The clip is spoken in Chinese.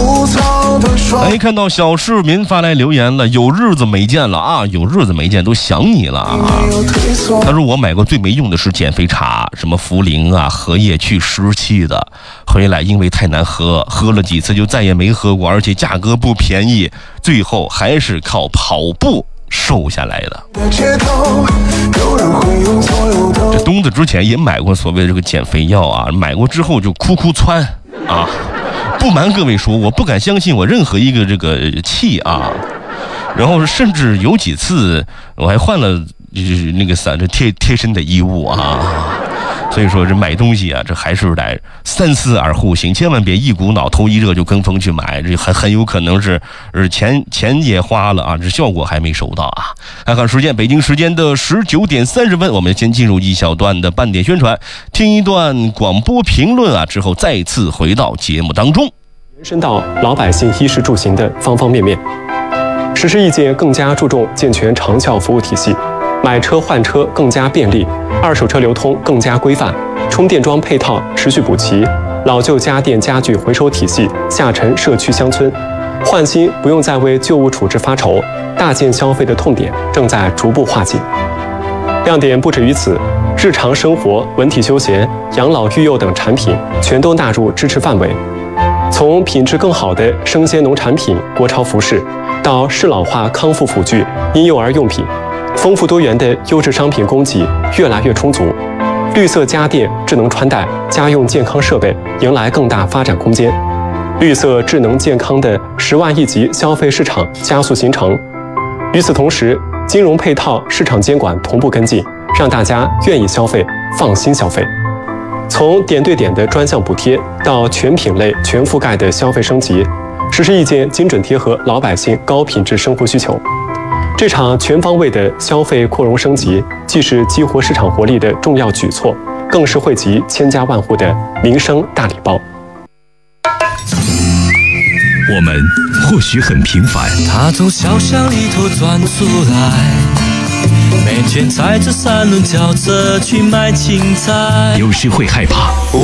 哎，看到小市民发来留言了，有日子没见了啊，有日子没见，都想你了啊。他说我买过最没用的是减肥茶，什么茯苓啊、荷叶去湿气的，回来因为太难喝，喝了几次就再也没喝过，而且价格不便宜，最后还是靠跑步瘦下来的。这东子之前也买过所谓的这个减肥药啊，买过之后就哭窜啊。不瞒各位说，我不敢相信我任何一个这个气啊，然后甚至有几次我还换了就是那个贴身的衣物啊。所以说这买东西啊，这还是得三思而后行，千万别一股脑头一热就跟风去买，这很有可能是钱也花了啊，这效果还没收到啊。看看时间，北京时间的19点30分，我们先进入一小段的半点宣传，听一段广播评论啊，之后再次回到节目当中。 延伸到老百姓衣食住行的方方面面，实施意见更加注重健全长效服务体系，买车换车更加便利，二手车流通更加规范，充电桩配套持续补齐，老旧家电家具回收体系下沉社区乡村，换新不用再为旧物处置发愁，大件消费的痛点正在逐步化解。亮点不止于此，日常生活、文体休闲、养老育幼等产品全都纳入支持范围。从品质更好的生鲜农产品、国潮服饰，到适老化康复辅具、婴幼儿用品，丰富多元的优质商品供给越来越充足，绿色家电、智能穿戴、家用健康设备迎来更大发展空间，绿色智能健康的10万亿级消费市场加速形成。与此同时，金融配套、市场监管同步跟进，让大家愿意消费、放心消费。从点对点的专项补贴到全品类、全覆盖的消费升级，实施意见精准贴合老百姓高品质生活需求。这场全方位的消费扩容升级，既是激活市场活力的重要举措，更是惠及千家万户的民生大礼包。 我们或许很平凡， 他从小巷里头钻出来，每天踩着3轮轿车去买青菜， 有时会害怕。